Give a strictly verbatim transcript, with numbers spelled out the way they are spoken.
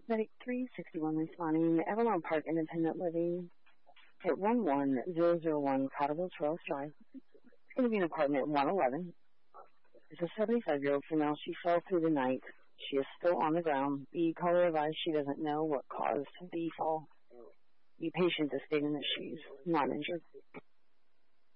Medic three sixty-one responding, Avalon Park Independent Living at one one zero zero one Cotterville Trails Drive. It's going to be an apartment one eleven. It's a seventy-five-year-old female. She fell through the night. She is still on the ground. The caller advised she doesn't know what caused the fall. The patient is stating that she's not injured.